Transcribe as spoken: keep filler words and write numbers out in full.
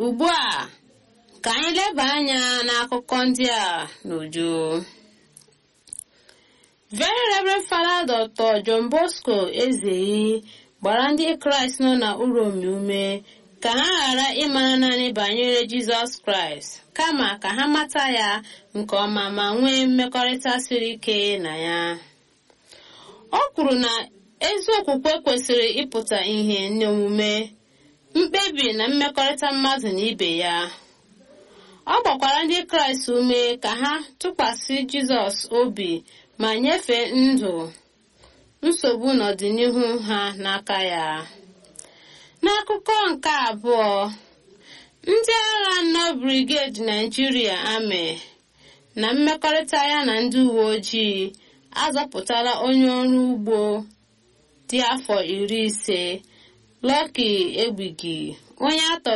ugbu a ka anyị leba anya n'akụkọ ndị a n'uju. Very Reverend Father Doctor John Bosco Ezeyi gbara ndị Kraịst nọ na Uromi ume ka ha ghara ịmara naanị banyere Jizọs Kraịst kama ka ha mata ya nke ọma ma nwee mmekọrịta siri ike na ya. O kwuru na ezi okwukwe kwesịrị ịpụta ihe n'omume, mkpebi na mmekọrịta mmadụ na ibe ya. Ọ gbakwara ndị Kraịst ume ka ha tụkwasị Jizọs obi ma nyefee ndụ nsogbu n'ọdịnihu ha n'aka ya. N'akụkọ nke abụọ, ndị agha nọ Brigade Nigeria Army na mmekọrịta ya na ndị uwe ojii azọpụtala onye ọrụ ugbo dị afọ iri ise Lucky Egbigi, onye atọ